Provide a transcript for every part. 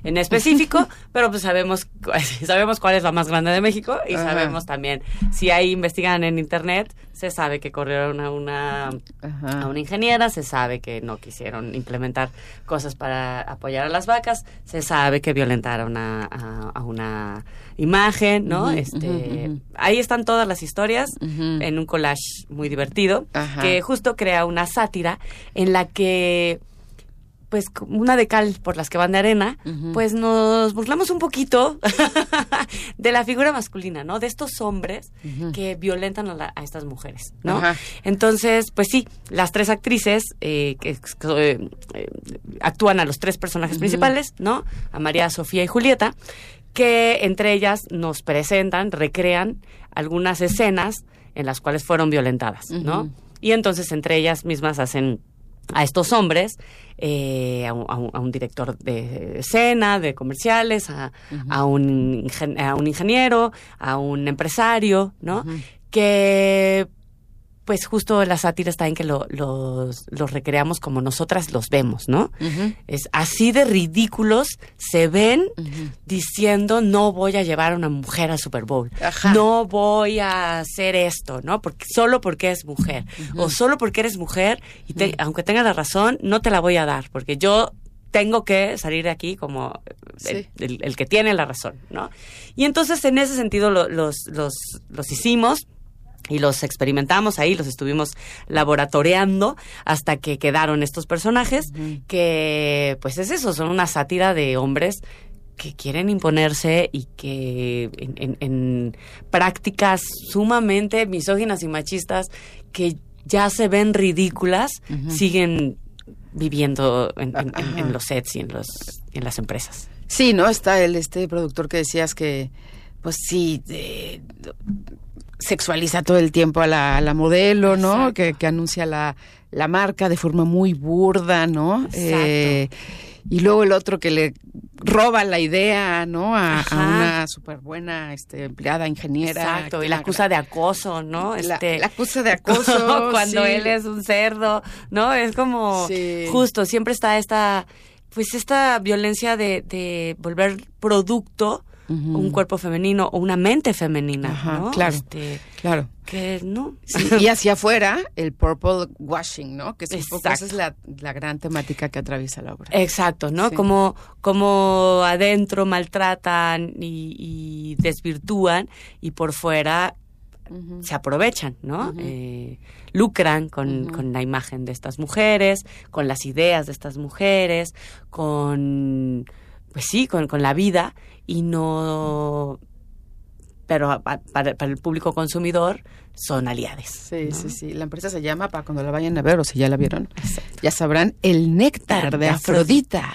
en específico, pero pues sabemos cuál es la más grande de México y sabemos también, si ahí investigan en internet, se sabe que corrieron a una ingeniera, se sabe que no quisieron implementar cosas para apoyar a las vacas, se sabe que violentaron a una imagen, ¿no? Ahí están todas las historias en un collage muy divertido, que justo crea una sátira en la que, pues, una de cal por las que van de arena, pues nos burlamos un poquito de la figura masculina, ¿no? De estos hombres que violentan a estas mujeres, ¿no? Entonces, pues sí, las tres actrices que actúan a los tres personajes principales, ¿no? A María, Sofía y Julieta, que entre ellas nos presentan, recrean algunas escenas en las cuales fueron violentadas, ¿no? Y entonces entre ellas mismas hacen a estos hombres, a un director de escena, de comerciales, a un ingeniero, a un empresario, ¿no? Que pues justo la sátira está en que los recreamos como nosotras los vemos, ¿no? Es así de ridículos se ven diciendo no voy a llevar a una mujer al Super Bowl, no voy a hacer esto, ¿no? Solo porque es mujer, o solo porque eres mujer y aunque tenga la razón, no te la voy a dar, porque yo tengo que salir de aquí como el que tiene la razón, ¿no? Y entonces en ese sentido los hicimos y los experimentamos ahí, los estuvimos laboratoreando hasta que quedaron estos personajes que, pues es eso, son una sátira de hombres que quieren imponerse y que en prácticas sumamente misóginas y machistas que ya se ven ridículas, siguen viviendo en los sets y en las empresas. Sí, ¿no? Está este productor que decías que, pues sí, sexualiza todo el tiempo a la modelo, ¿no? Que anuncia la marca de forma muy burda, ¿no? Y luego el otro que le roba la idea, ¿no? A una súper buena empleada ingeniera. Exacto, y la acusa de acoso, ¿no? La acusa de acoso. Cuando él es un cerdo, ¿no? Es como justo, siempre está esta violencia de volver producto un cuerpo femenino o una mente femenina, ¿no? Claro, claro. Que no. Sí, y hacia afuera, el purple washing, ¿no? Que es un poco, esa es la gran temática que atraviesa la obra. Exacto, ¿no? Sí. Como adentro maltratan y desvirtúan y por fuera se aprovechan, ¿no? Lucran con la imagen de estas mujeres, con las ideas de estas mujeres, con la vida y no... Pero para el público consumidor son aliados. Sí, ¿no? sí. La empresa se llama, para cuando la vayan a ver o si ya la vieron, ya sabrán, El Néctar de Afrodita.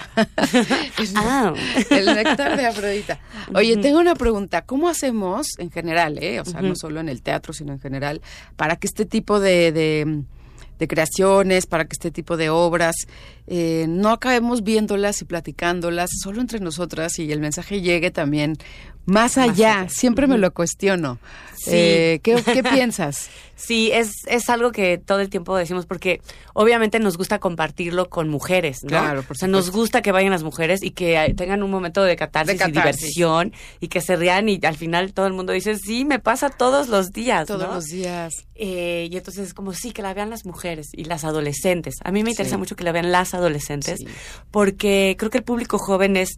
El Néctar de Afrodita. Oye, tengo una pregunta. ¿Cómo hacemos en general, o sea, no solo en el teatro, sino en general, para que este tipo de creaciones, para que este tipo de obras no acabemos viéndolas y platicándolas solo entre nosotras y el mensaje llegue también más allá? Siempre me lo cuestiono. Sí. ¿Qué piensas? Sí, es algo que todo el tiempo decimos porque obviamente nos gusta compartirlo con mujeres, ¿no? Claro, por supuesto. Nos gusta que vayan las mujeres y que tengan un momento de catarsis y diversión y que se rían y al final todo el mundo dice, sí, me pasa todos los días, Todos ¿no? los días. Y entonces es como, sí, que la vean las mujeres y las adolescentes. A mí me interesa mucho que la vean las adolescentes porque creo que el público joven es...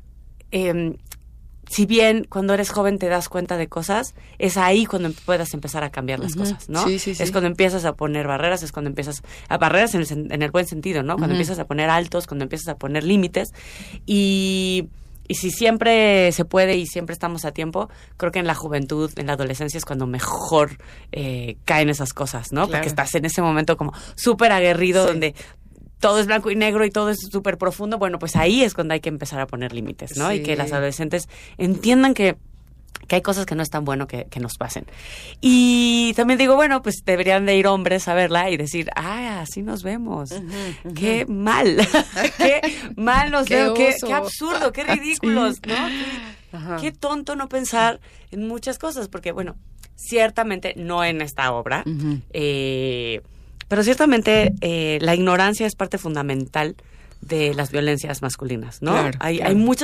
si bien cuando eres joven te das cuenta de cosas, es ahí cuando puedas empezar a cambiar las cosas, ¿no? Sí. Es cuando empiezas a poner barreras, es cuando empiezas a barreras en el buen sentido, ¿no? Cuando empiezas a poner altos, cuando empiezas a poner límites y si siempre se puede y siempre estamos a tiempo, creo que en la juventud, en la adolescencia es cuando mejor caen esas cosas, ¿no? Claro. Porque estás en ese momento como súper aguerrido donde todo es blanco y negro y todo es súper profundo. Bueno, pues ahí es cuando hay que empezar a poner límites, ¿no? Y que las adolescentes entiendan que hay cosas que no es tan bueno que nos pasen. Y también digo, bueno, pues deberían de ir hombres a verla y decir, así nos vemos. Qué mal, qué mal nos veo, qué absurdo, qué ridículos, ¿no? Qué tonto no pensar en muchas cosas, porque, bueno, ciertamente no en esta obra, pero ciertamente la ignorancia es parte fundamental de las violencias masculinas, ¿no? Claro, hay muchas